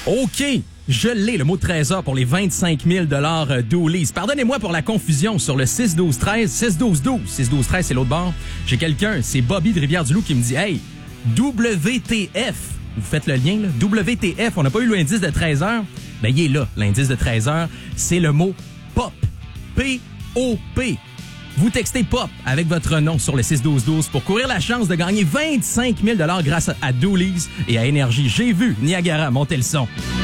OK, je l'ai, le mot de trésor pour les 25 000 Doolies. Pardonnez-moi pour la confusion sur le 6-12-13, 6-12-12. 6-12-13, c'est l'autre bord. J'ai quelqu'un, c'est Bobby de Rivière-du-Loup qui me dit « Hey, WTF ». Vous faites le lien, là? WTF, on n'a pas eu l'indice de 13 heures. Ben, il est là, l'indice de 13 heures. C'est le mot POP. P-O-P. Vous textez POP avec votre nom sur le 6-12-12 pour courir la chance de gagner 25 000 grâce à Doolies et à Énergie. J'ai vu Niagara monter le son.